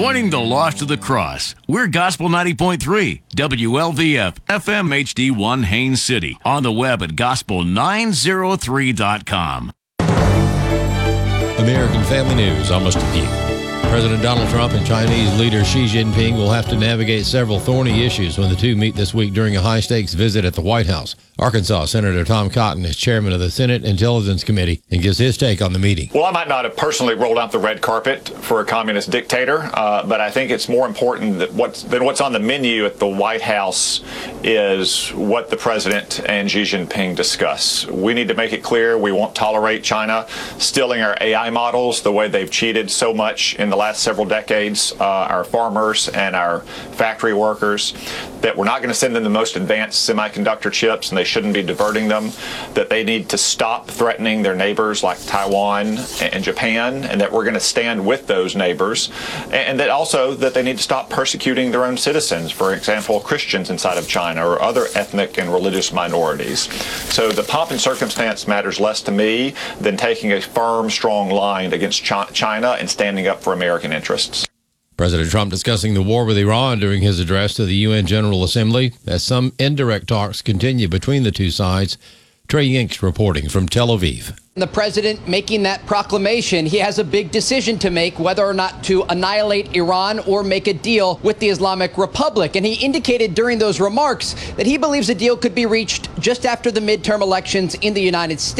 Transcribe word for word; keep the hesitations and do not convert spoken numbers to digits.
Pointing the lost to the cross. We're Gospel ninety point three, W L V F, F M H D one Haines City. On the web at gospel nine oh three dot com. American Family News, almost a peek. President Donald Trump and Chinese leader Xi Jinping will have to navigate several thorny issues when the two meet this week during a high-stakes visit at the White House. Arkansas Senator Tom Cotton is chairman of the Senate Intelligence Committee and gives his take on the meeting. Well, I might not have personally rolled out the red carpet for a communist dictator, uh, but I think it's more important that what's, than what's on the menu at the White House is what the president and Xi Jinping discuss. We need to make it clear we won't tolerate China stealing our A I models the way they've cheated so much in the last several decades, uh, our farmers and our factory workers, that we're not going to send them the most advanced semiconductor chips and they shouldn't be diverting them, that they need to stop threatening their neighbors like Taiwan and Japan, and that we're going to stand with those neighbors, and that also that they need to stop persecuting their own citizens, for example, Christians inside of China or other ethnic and religious minorities. So the pomp and circumstance matters less to me than taking a firm, strong line against China and standing up for American interests. President Trump discussing the war with Iran during his address to the U N General Assembly as some indirect talks continue between the two sides. Trey Yinks reporting from Tel Aviv. The president making that proclamation, he has a big decision to make whether or not to annihilate Iran or make a deal with the Islamic Republic. And he indicated during those remarks that he believes a deal could be reached just after the midterm elections in the United States.